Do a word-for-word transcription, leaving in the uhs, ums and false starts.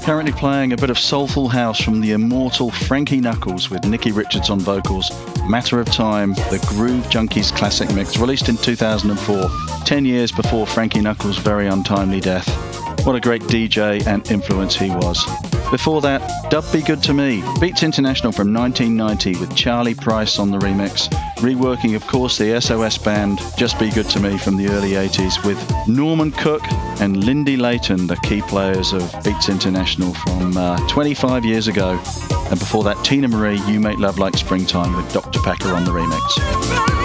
Currently playing a bit of soulful house from the immortal Frankie Knuckles with Nicky Richards on vocals. Matter of Time, the Groove Junkies classic mix, released in two thousand four, ten years before Frankie Knuckles' very untimely death. What a great D J and influence he was. Before that, Dub Be Good To Me, Beats International from nineteen ninety with Charlie Price on the remix, reworking of course the S O S band Just Be Good To Me from the early eighties with Norman Cook and Lindy Layton, the key players of Beats International from uh, twenty-five years ago. And before that, Tina Marie, You Make Love Like Springtime with Doctor Packer on the remix.